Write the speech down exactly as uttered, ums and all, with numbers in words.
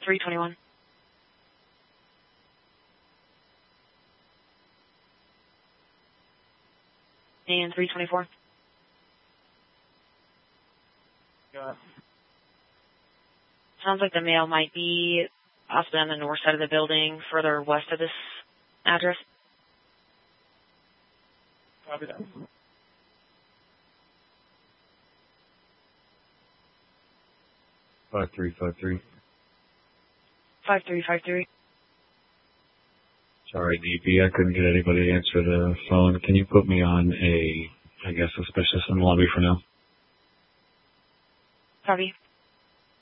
three twenty-one. And three twenty-four. Got it. Sounds like the male might be possibly on the north side of the building, further west of this address. Copy that. Five three five three. Five three five three. Sorry, D P, I couldn't get anybody to answer the phone. Can you put me on a, I guess, suspicious in the lobby for now? Copy.